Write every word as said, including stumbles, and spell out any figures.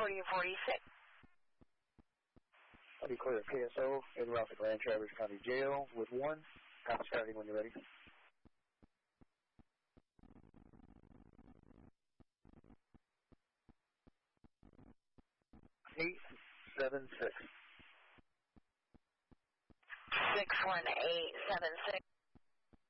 for you forty-six. I'll be clear at K S O en route to Grand Traverse County Jail with one. Copy starting when you're ready. Eight seven six. Six one eight seven six.